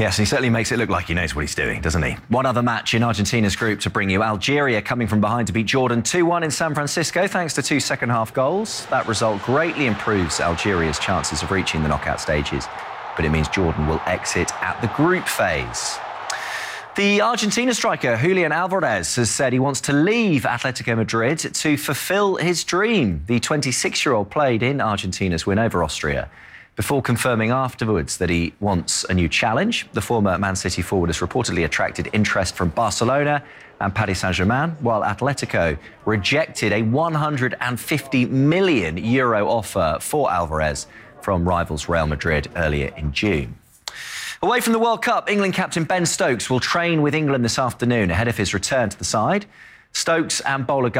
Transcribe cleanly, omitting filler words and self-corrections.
Yes, he certainly makes it look like he knows what he's doing, doesn't he? One other match in Argentina's group to bring you. Algeria coming from behind to beat Jordan 2-1 in San Francisco thanks to 2 second-half goals. That result greatly improves Algeria's chances of reaching the knockout stages, but it means Jordan will exit at the group phase. The Argentina striker Julian Alvarez has said he wants to leave Atletico Madrid to fulfill his dream. The 26-year-old played in Argentina's win over Austria before confirming afterwards that he wants a new challenge. The former Man City forward has reportedly attracted interest from Barcelona and Paris Saint-Germain, while Atletico rejected a €150 million offer for Alvarez from rivals Real Madrid earlier in June. Away from the World Cup, England captain Ben Stokes will train with England this afternoon ahead of his return to the side. Stokes and bowler